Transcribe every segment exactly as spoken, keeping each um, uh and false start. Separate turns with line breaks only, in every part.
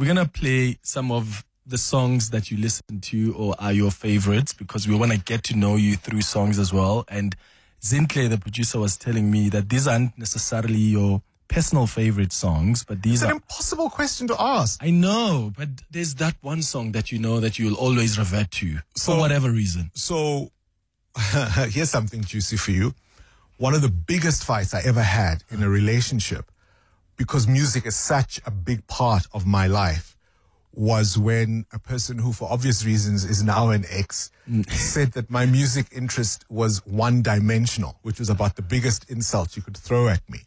going to play some of the songs that you listen to or are your favorites, because we want to get to know you through songs as well. And Zintle, the producer, was telling me that these aren't necessarily your personal favorite songs, but these
it's
are...
an impossible question to ask.
I know, but there's that one song that you know that you'll always revert to
So-
for whatever reason.
So here's something juicy for you. One of the biggest fights I ever had in a relationship, because music is such a big part of my life, was when a person who, for obvious reasons, is now an ex, said that my music interest was one-dimensional, which was about the biggest insult you could throw at me.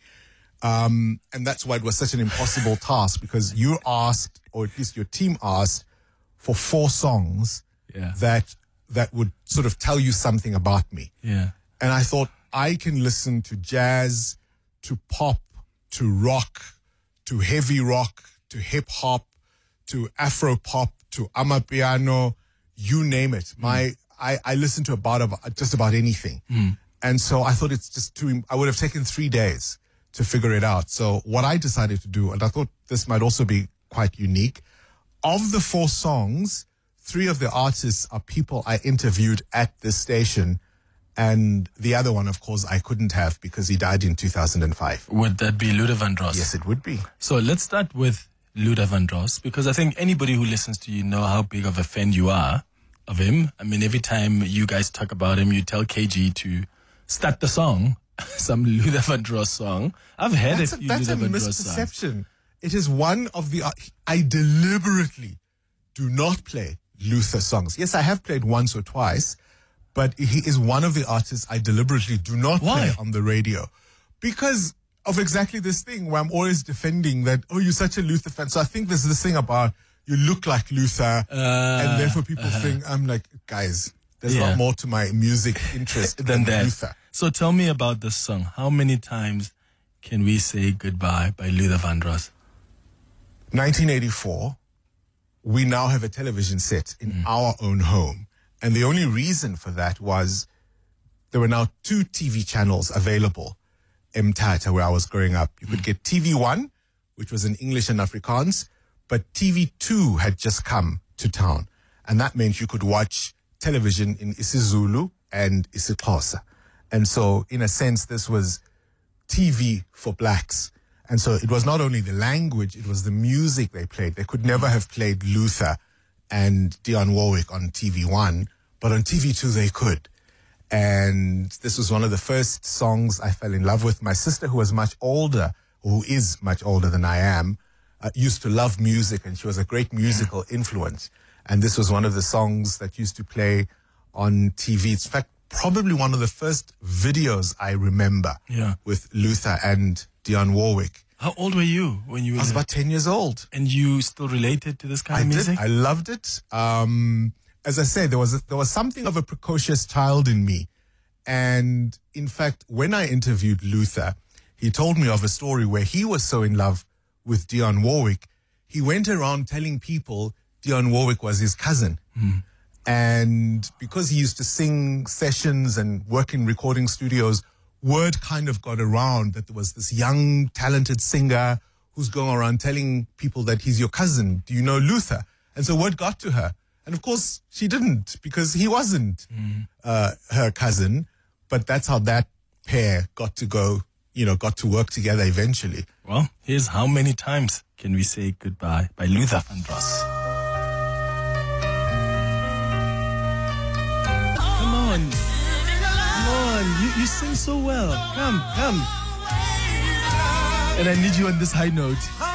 Um, and that's why it was such an impossible task, because you asked, or at least your team asked, for four songs
Yeah.
that that would sort of tell you something about me.
Yeah.
And I thought, I can listen to jazz, to pop, to rock, to heavy rock, to hip-hop, to Afro-pop, to Amapiano, you name it. My, I, I listen to about, about just about anything.
Mm.
And so I thought it's just too, I would have taken three days to figure it out. So what I decided to do, and I thought this might also be quite unique, of the four songs, three of the artists are people I interviewed at this station, and the other one, of course, I couldn't have because he died in two thousand five.
Would that be Luda Vandross?
Yes, it would be.
So let's start with Luda Vandross, because I think anybody who listens to you know how big of a fan you are of him. I mean, every time you guys talk about him, you tell K G to start the song, some Luda Vandross song. I've heard
That's
a
a,
few
that's a
Luda Vandross songs.
misperception. It is one of the, I deliberately do not play Luther songs. Yes, I have played once or twice, but he is one of the artists I deliberately do not
Why?
play on the radio, because of exactly this thing where I'm always defending that, oh, you're such a Luther fan. So I think there's this thing about you look like Luther,
Uh,
and therefore people think, I'm like, guys, there's a
Yeah.
lot more to my music interest
Than
than
that.
Luther.
So tell me about this song. How many times can we say goodbye by Luda Vandross?
nineteen eighty-four, we now have a television set in our own home. And the only reason for that was there were now two T V channels available in Mthatha, where I was growing up. You could get T V one, which was in English and Afrikaans, but T V two had just come to town. And that meant you could watch television in isiZulu and isiXhosa. And so, in a sense, this was T V for blacks. And so it was not only the language, it was the music they played. They could never have played Luther and Dionne Warwick on T V one, but on T V two they could. And this was one of the first songs I fell in love with. My sister, who was much older, who is much older than I am, uh, used to love music, and she was a great musical influence. And this was one of the songs that used to play on T V. It's in fact probably one of the first videos I remember
Yeah.
with Luther and Dionne Warwick.
How old were you when you were
I was about ten years old.
and you still related to this kind
I
of
did.
music?
I loved it. Um, as I said, there was a, there was something of a precocious child in me, and in fact, when I interviewed Luther, he told me of a story where he was so in love with Dionne Warwick, he went around telling people Dionne Warwick was his cousin.
Mm.
And because he used to sing sessions and work in recording studios, word kind of got around that there was this young, talented singer who's going around telling people that he's your cousin. Do you know Luther? And so word got to her. And of course, she didn't, because he wasn't
Mm.
uh, her cousin. But that's how that pair got to go, you know, got to work together eventually.
Well, here's How Many Times Can We Say Goodbye by Luda Vandross. Come on. Come on. You, you sing so well. Come, come. And I need you on this high note.